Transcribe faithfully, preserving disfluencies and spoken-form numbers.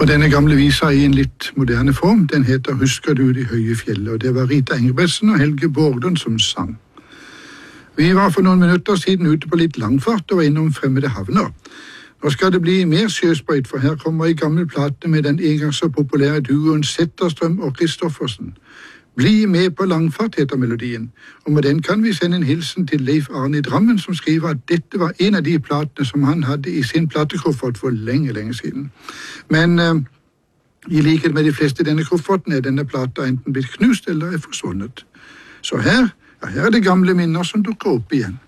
Og denne gamle visa i en litt moderne form, den heter «Husker du de høye fjellet», og det var Rita Engebretsen og Helge Bordun som sang. Vi var for noen minutter siden ute på litt langfart og var innom fremmede havner. Nå skal det bli mer sjøsprøyt, for her kommer en gammel plate med den en gang så populære duoen Zetterstrøm og Kristoffersen. «Bli med på langfart» heter melodien, og med den kan vi sende en hilsen til Leif Arne i Drammen, som skriver at dette var en av de platene som han hadde i sin platekoffert for lenge, lenge siden. Men eh, i likhet med de fleste i denne kofferten er denne plata enten blitt knust eller er forsvunnet. Så her, ja, her er det gamle minner som dukker opp igjen.